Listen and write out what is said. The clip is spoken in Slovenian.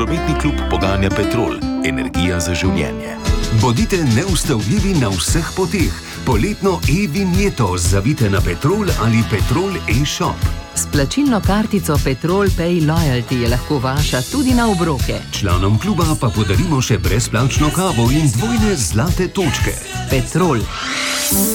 prometni klub poganja Petrol, energija za življenje. Bodite neustavljivi na vseh poteh. Poletno e-vinjeto zavite na Petrol ali Petrol e-shop. S plačilno kartico Petrol Pay Loyalty je lahko vaša tudi na obroke. Članom kluba pa podarimo še brezplačno kavo in dvojne zlate točke. Petrol.